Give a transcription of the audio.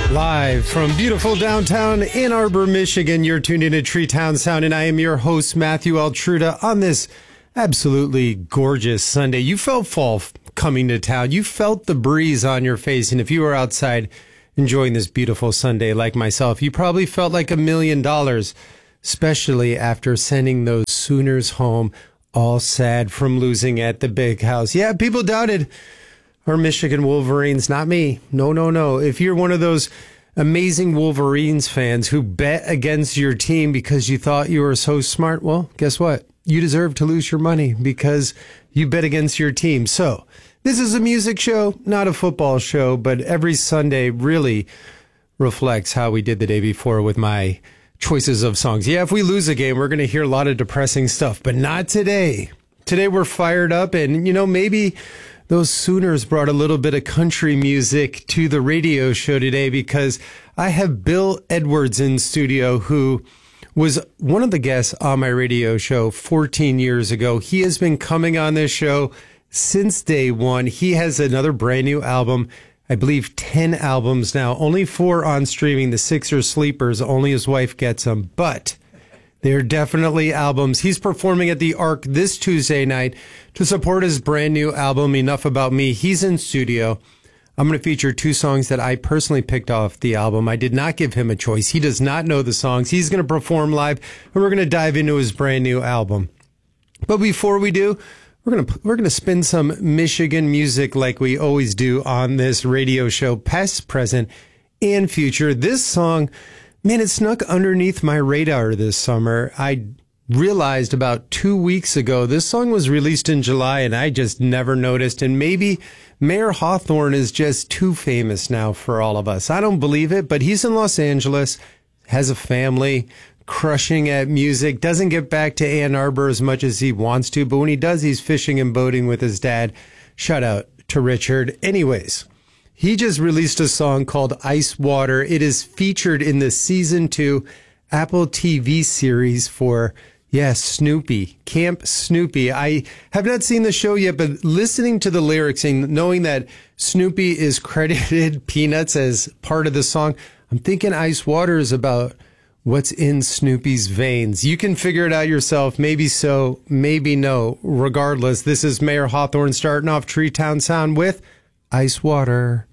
Live from beautiful downtown Ann Arbor, Michigan, you're tuned in to Treetown Sound, and I am your host, Matthew Altruda, on this absolutely gorgeous Sunday. You felt fall coming to town. You felt the breeze on your face, and if you were outside enjoying this beautiful Sunday like myself, you probably felt like $1 million, especially after sending those Sooners home all sad from losing at the Big House. Yeah, people doubted our Michigan Wolverines, not me. No. If you're one of those amazing Wolverines fans who bet against your team because you thought you were so smart, well, guess what? You deserve to lose your money because you bet against your team. So this is a music show, not a football show, but every Sunday really reflects how we did the day before with my choices of songs. Yeah, if we lose a game, we're going to hear a lot of depressing stuff, but not today. Today we're fired up, and maybe those Sooners brought a little bit of country music to the radio show today because I have Bill Edwards in studio, who was one of the guests on my radio show 14 years ago. He has been coming on this show since day one. He has another brand new album, I believe 10 albums now, only 4 on streaming. The 6 are sleepers, only his wife gets them, but they're definitely albums. He's performing at the Arc this Tuesday night to support his brand new album, Enough About Me. He's in studio. I'm going to feature 2 songs that I personally picked off the album. I did not give him a choice. He does not know the songs. He's going to perform live, and we're going to dive into his brand new album. But before we do, we're going to spin some Michigan music like we always do on this radio show, past, present, and future. This song, man, it snuck underneath my radar this summer. I realized about 2 weeks ago, this song was released in July and I just never noticed. And maybe Mayer Hawthorne is just too famous now for all of us. I don't believe it, but he's in Los Angeles, has a family, crushing at music, doesn't get back to Ann Arbor as much as he wants to, but when he does, he's fishing and boating with his dad. Shout out to Richard. Anyways, he just released a song called Ice Water. It is featured in the season 2 Apple TV series for, Snoopy, Camp Snoopy. I have not seen the show yet, but listening to the lyrics and knowing that Snoopy is credited Peanuts as part of the song, I'm thinking Ice Water is about what's in Snoopy's veins. You can figure it out yourself. Maybe so, maybe no. Regardless, this is Mayer Hawthorne starting off Treetown Sound with Ice Water.